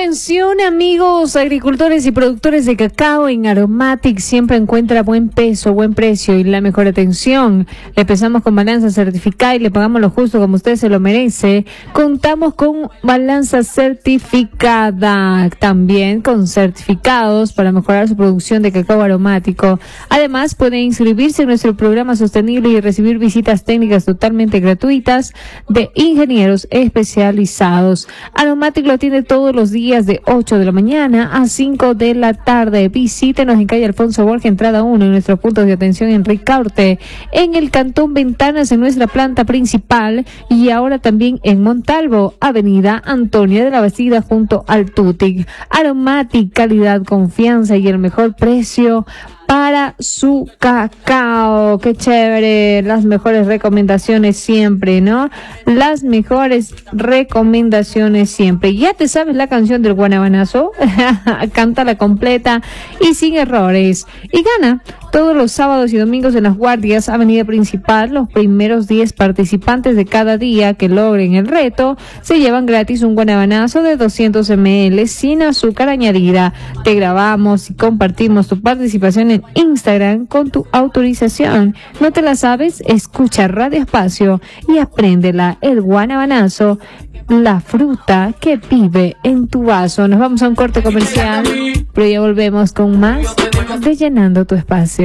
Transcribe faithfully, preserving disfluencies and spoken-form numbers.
Atención amigos agricultores y productores de cacao, en Aromatic siempre encuentra buen peso, buen precio y la mejor atención. Le empezamos con balanza certificada y le pagamos lo justo como usted se lo merece. Contamos con balanza certificada, también con certificados para mejorar su producción de cacao aromático. Además puede inscribirse en nuestro programa sostenible y recibir visitas técnicas totalmente gratuitas de ingenieros especializados. Aromatic lo tiene todos los días de ocho de la mañana a cinco de la tarde. Visítenos en calle Alfonso Borges, entrada uno, en nuestros puntos de atención en Ricaurte, en el Cantón Ventanas, en nuestra planta principal, y ahora también en Montalvo, avenida Antonia de la Bastida, junto al Tutic. Aromatic, calidad, confianza y el mejor precio para su cacao. Qué chévere, las mejores recomendaciones siempre, ¿no? Las mejores recomendaciones siempre. ¿Ya te sabes la canción del guanabanazo? Cántala completa y sin errores. Y gana todos los sábados y domingos en Las Guardias, avenida principal. Los primeros diez participantes de cada día que logren el reto se llevan gratis un guanabanazo de doscientos mililitros sin azúcar añadida. Te grabamos y compartimos tu participación en Instagram con tu autorización. ¿No te la sabes? Escucha Radio Espacio y apréndela. El guanabanazo, la fruta que vive en tu vaso. Nos vamos a un corte comercial, pero ya volvemos con más de Llenando tu Espacio.